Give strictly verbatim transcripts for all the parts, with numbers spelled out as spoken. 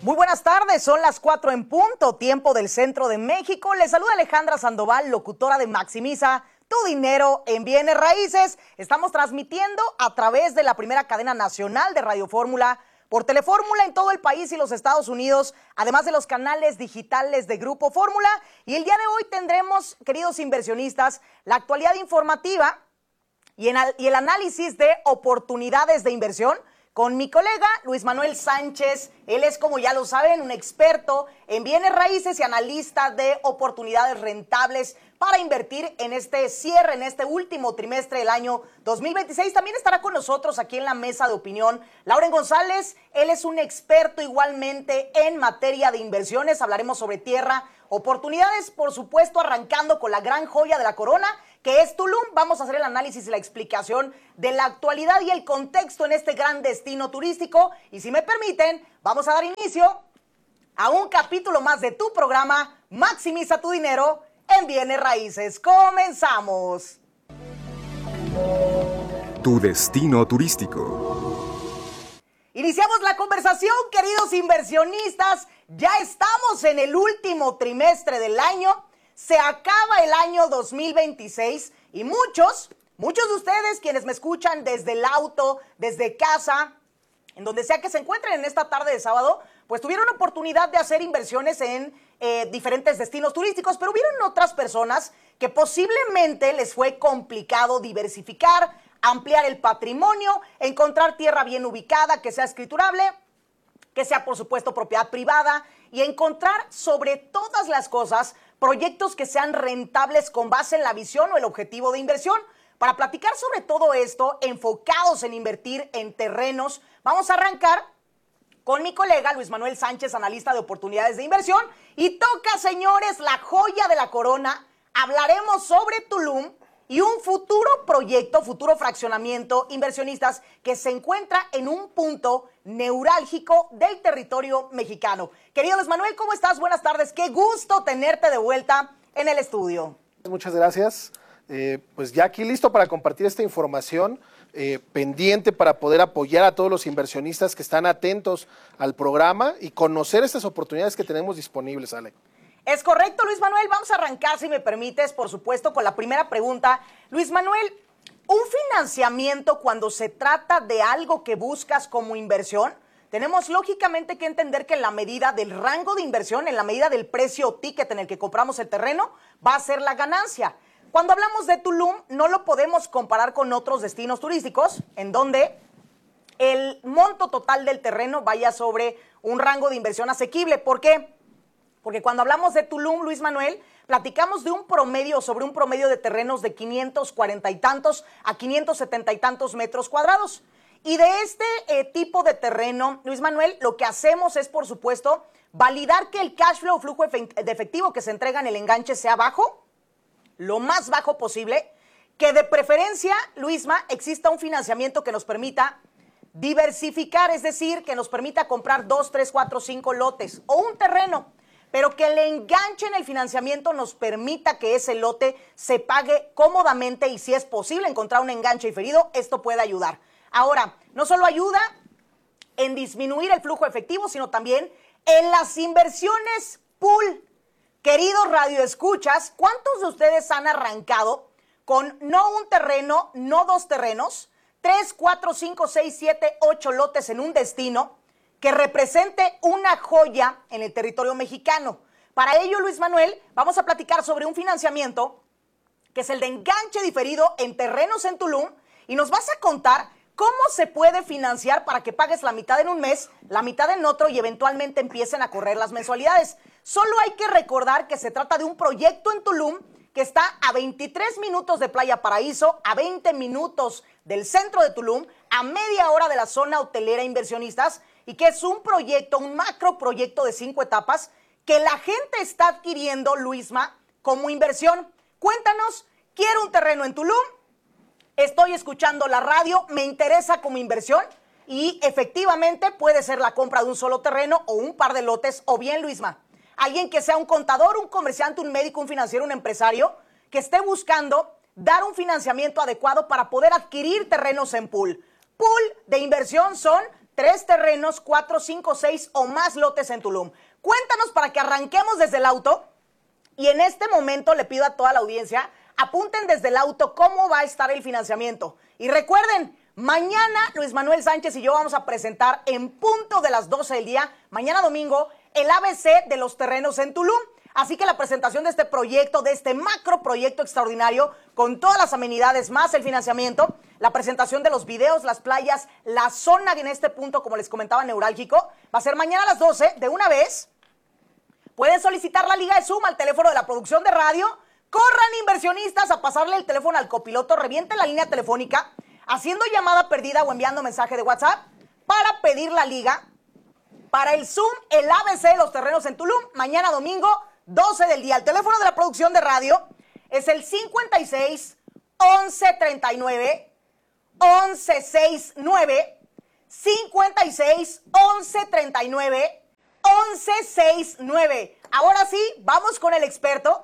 Muy buenas tardes, son las cuatro en punto, tiempo del centro de México. Les saluda Alejandra Sandoval, locutora de Maximiza tu dinero en bienes raíces. Estamos transmitiendo a través de la primera cadena nacional de Radio Fórmula, por Telefórmula en todo el país y los Estados Unidos, además de los canales digitales de Grupo Fórmula. Y el día de hoy tendremos, queridos inversionistas, la actualidad informativa y, en, y el análisis de oportunidades de inversión con mi colega Luis Manuel Sánchez. Él es, como ya lo saben, un experto en bienes raíces y analista de oportunidades rentables para invertir en este cierre, en este último trimestre del año dos mil veintiséis. También estará con nosotros aquí en la mesa de opinión Lauren González. Él es un experto igualmente en materia de inversiones. Hablaremos sobre tierra, oportunidades, por supuesto, arrancando con la gran joya de la corona, que es Tulum. Vamos a hacer el análisis y la explicación de la actualidad y el contexto en este gran destino turístico. Y si me permiten, vamos a dar inicio a un capítulo más de tu programa Maximiza tu dinero en bienes raíces. ¡Comenzamos! Tu destino turístico. Iniciamos la conversación, queridos inversionistas. Ya estamos en el último trimestre del año. Se acaba el año dos mil veintiséis y muchos, muchos de ustedes quienes me escuchan desde el auto, desde casa, en donde sea que se encuentren en esta tarde de sábado, pues tuvieron oportunidad de hacer inversiones en eh, diferentes destinos turísticos, pero hubieron otras personas que posiblemente les fue complicado diversificar, ampliar el patrimonio, encontrar tierra bien ubicada, que sea escriturable, que sea por supuesto propiedad privada y encontrar sobre todas las cosas proyectos que sean rentables con base en la visión o el objetivo de inversión. Para platicar sobre todo esto, enfocados en invertir en terrenos, vamos a arrancar con mi colega Luis Manuel Sánchez, analista de oportunidades de inversión. Y toca, señores, la joya de la corona. Hablaremos sobre Tulum y un futuro proyecto, futuro fraccionamiento, inversionistas, que se encuentra en un punto neurálgico del territorio mexicano. Querido Luis Manuel, ¿cómo estás? Buenas tardes. Qué gusto tenerte de vuelta en el estudio. Muchas gracias. Eh, pues ya aquí listo para compartir esta información, eh, pendiente para poder apoyar a todos los inversionistas que están atentos al programa y conocer estas oportunidades que tenemos disponibles, Ale. Es correcto, Luis Manuel. Vamos a arrancar, si me permites, por supuesto, con la primera pregunta. Luis Manuel, ¿un financiamiento cuando se trata de algo que buscas como inversión? Tenemos lógicamente que entender que en la medida del rango de inversión, en la medida del precio o ticket en el que compramos el terreno, va a ser la ganancia. Cuando hablamos de Tulum, no lo podemos comparar con otros destinos turísticos, en donde el monto total del terreno vaya sobre un rango de inversión asequible. ¿Por qué? Porque cuando hablamos de Tulum, Luis Manuel, platicamos de un promedio, sobre un promedio de terrenos de quinientos cuarenta y tantos a quinientos setenta y tantos metros cuadrados. Y de este eh, tipo de terreno, Luis Manuel, lo que hacemos es, por supuesto, validar que el cash flow o flujo de efectivo que se entrega en el enganche sea bajo, lo más bajo posible, que de preferencia, Luisma, exista un financiamiento que nos permita diversificar, es decir, que nos permita comprar dos, tres, cuatro, cinco lotes o un terreno, pero que el enganche en el financiamiento nos permita que ese lote se pague cómodamente y si es posible encontrar un enganche diferido, esto puede ayudar. Ahora, no solo ayuda en disminuir el flujo efectivo, sino también en las inversiones pool. Queridos radioescuchas, ¿cuántos de ustedes han arrancado con no un terreno, no dos terrenos, tres, cuatro, cinco, seis, siete, ocho lotes en un destino que represente una joya en el territorio mexicano? Para ello, Luis Manuel, vamos a platicar sobre un financiamiento que es el de enganche diferido en terrenos en Tulum y nos vas a contar cómo se puede financiar para que pagues la mitad en un mes, la mitad en otro y eventualmente empiecen a correr las mensualidades. Solo hay que recordar que se trata de un proyecto en Tulum que está a veintitrés minutos de Playa Paraíso, a veinte minutos del centro de Tulum, a media hora de la zona hotelera inversionistas y que es un proyecto, un macro proyecto de cinco etapas que la gente está adquiriendo, Luisma, como inversión. Cuéntanos, quiero un terreno en Tulum, estoy escuchando la radio, me interesa como inversión y efectivamente puede ser la compra de un solo terreno o un par de lotes o bien, Luisma, alguien que sea un contador, un comerciante, un médico, un financiero, un empresario que esté buscando dar un financiamiento adecuado para poder adquirir terrenos en pool. Pool de inversión son tres terrenos, cuatro, cinco, seis o más lotes en Tulum. Cuéntanos para que arranquemos desde el auto y en este momento le pido a toda la audiencia, apunten desde el auto cómo va a estar el financiamiento. Y recuerden, mañana Luis Manuel Sánchez y yo vamos a presentar en punto de las doce del día, mañana domingo, el A B C de los terrenos en Tulum. Así que la presentación de este proyecto, de este macro proyecto extraordinario, con todas las amenidades más el financiamiento, la presentación de los videos, las playas, la zona en este punto, como les comentaba, neurálgico, va a ser mañana a las doce, de una vez. Pueden solicitar la liga de Zoom al teléfono de la producción de radio. Corran inversionistas a pasarle el teléfono al copiloto, revienten la línea telefónica, haciendo llamada perdida o enviando mensaje de WhatsApp para pedir la liga para el Zoom, el A B C de los terrenos en Tulum, mañana domingo, doce del día. El teléfono de la producción de radio es el cincuenta y seis, once treinta y nueve, once sesenta y nueve, cincuenta y seis, once treinta y nueve, once sesenta y nueve. Ahora sí, vamos con el experto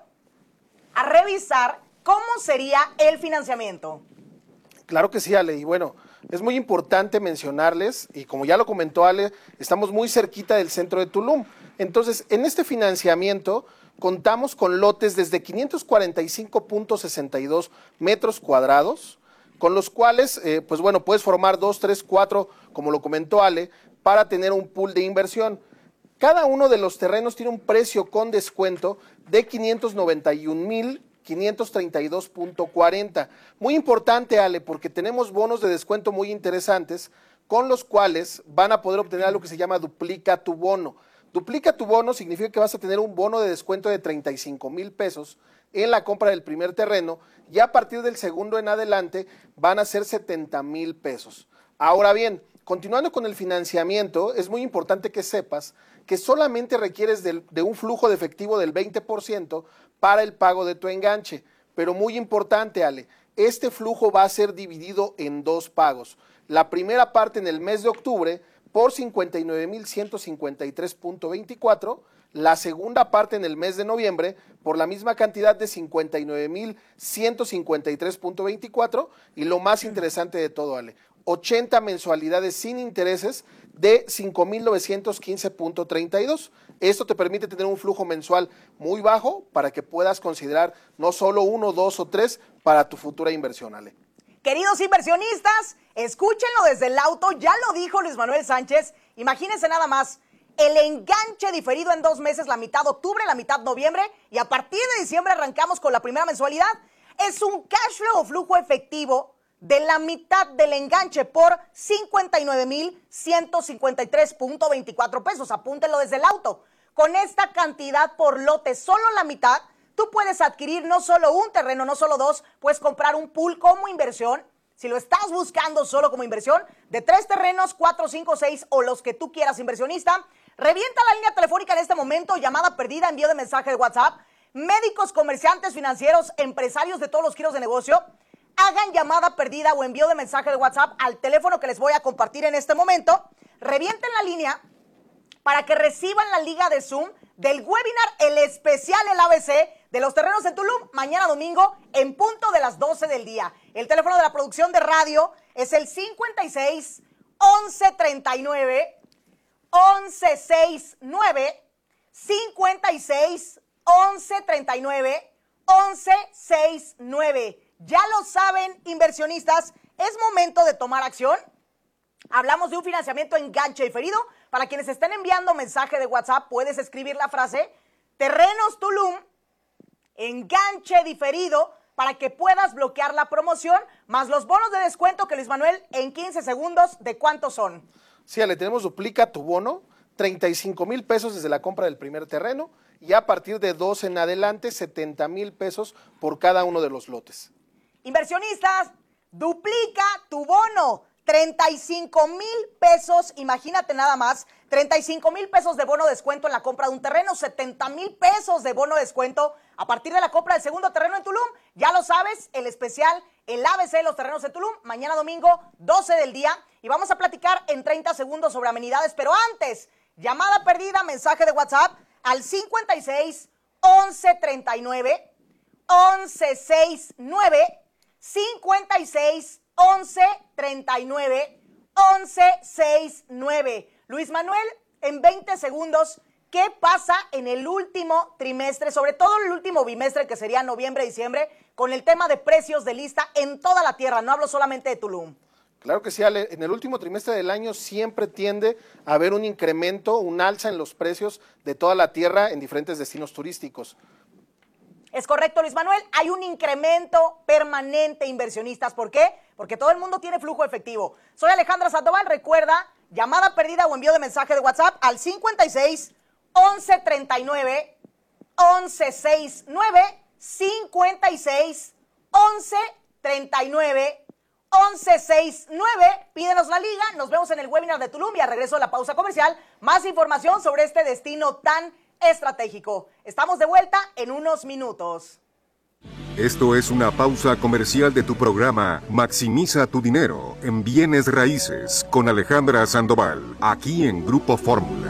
a revisar cómo sería el financiamiento. Claro que sí, Ale, y bueno, es muy importante mencionarles, y como ya lo comentó Ale, estamos muy cerquita del centro de Tulum. Entonces, en este financiamiento contamos con lotes desde quinientos cuarenta y cinco punto sesenta y dos metros cuadrados, con los cuales, eh, pues bueno, puedes formar dos, tres, cuatro, como lo comentó Ale, para tener un pool de inversión. Cada uno de los terrenos tiene un precio con descuento de quinientos noventa y un mil quinientos treinta y dos punto cuarenta. Muy importante, Ale, porque tenemos bonos de descuento muy interesantes con los cuales van a poder obtener algo que se llama duplica tu bono. Duplica tu bono significa que vas a tener un bono de descuento de treinta y cinco mil pesos en la compra del primer terreno y a partir del segundo en adelante van a ser setenta mil pesos. Ahora bien, continuando con el financiamiento, es muy importante que sepas que solamente requieres de, de un flujo de efectivo del veinte por ciento para el pago de tu enganche. Pero muy importante, Ale, este flujo va a ser dividido en dos pagos. La primera parte en el mes de octubre por cincuenta y nueve mil ciento cincuenta y tres punto veinticuatro, la segunda parte en el mes de noviembre por la misma cantidad de cincuenta y nueve mil ciento cincuenta y tres punto veinticuatro y lo más interesante de todo, Ale, ochenta mensualidades sin intereses de cinco mil novecientos quince punto treinta y dos. Esto te permite tener un flujo mensual muy bajo para que puedas considerar no solo uno, dos o tres para tu futura inversión, Ale. Queridos inversionistas, escúchenlo desde el auto, ya lo dijo Luis Manuel Sánchez. Imagínense nada más, el enganche diferido en dos meses, la mitad octubre, la mitad noviembre, y a partir de diciembre arrancamos con la primera mensualidad. Es un cash flow o flujo efectivo de la mitad del enganche por cincuenta y nueve mil ciento cincuenta y tres punto veinticuatro pesos. Apúntenlo desde el auto. Con esta cantidad por lote, solo la mitad, tú puedes adquirir no solo un terreno, no solo dos, puedes comprar un pool como inversión. Si lo estás buscando solo como inversión, de tres terrenos, cuatro, cinco, seis o los que tú quieras, inversionista, revienta la línea telefónica en este momento, llamada perdida, envío de mensaje de WhatsApp. Médicos, comerciantes, financieros, empresarios de todos los giros de negocio, hagan llamada perdida o envío de mensaje de WhatsApp al teléfono que les voy a compartir en este momento. Revienten la línea para que reciban la liga de Zoom del webinar, el especial, el A B C de los terrenos en Tulum, mañana domingo en punto de las doce del día. El teléfono de la producción de radio es el cincuenta y seis, once treinta y nueve, once sesenta y nueve, cincuenta y seis, once treinta y nueve, once sesenta y nueve. Ya lo saben, inversionistas, es momento de tomar acción. Hablamos de un financiamiento enganche diferido. Para quienes estén enviando mensaje de WhatsApp, puedes escribir la frase Terrenos Tulum, enganche diferido, para que puedas bloquear la promoción, más los bonos de descuento que Luis Manuel en quince segundos, ¿de cuántos son? Sí, Ale, tenemos duplica tu bono, treinta y cinco mil pesos desde la compra del primer terreno y a partir de doce en adelante, setenta mil pesos por cada uno de los lotes. Inversionistas, duplica tu bono. treinta y cinco mil pesos, imagínate nada más, treinta y cinco mil pesos de bono de descuento en la compra de un terreno, setenta mil pesos de bono de descuento a partir de la compra del segundo terreno en Tulum. Ya lo sabes, el especial, el A B C de los terrenos en Tulum, mañana domingo, doce del día. Y vamos a platicar en treinta segundos sobre amenidades, pero antes, llamada perdida, mensaje de WhatsApp al cincuenta y seis, once treinta y nueve, once sesenta y nueve, cincuenta y seis, once treinta y nueve, once sesenta y nueve. Luis Manuel, en veinte segundos, ¿qué pasa en el último trimestre, sobre todo el último bimestre, que sería noviembre, diciembre, con el tema de precios de lista en toda la tierra? No hablo solamente de Tulum. Claro que sí, Ale. En el último trimestre del año siempre tiende a haber un incremento, un alza en los precios de toda la tierra en diferentes destinos turísticos. Es correcto, Luis Manuel. Hay un incremento permanente, inversionistas. ¿Por qué? Porque todo el mundo tiene flujo efectivo. Soy Alejandra Sandoval. Recuerda, llamada perdida o envío de mensaje de WhatsApp al cincuenta y seis, once treinta y nueve, once sesenta y nueve, cincuenta y seis, once treinta y nueve, once sesenta y nueve. Pídenos la liga. Nos vemos en el webinar de Tulum y a regreso de la pausa comercial. Más información sobre este destino tan estratégico. Estamos de vuelta en unos minutos. Esto es una pausa comercial de tu programa Maximiza tu dinero en bienes raíces con Alejandra Sandoval, aquí en Grupo Fórmula.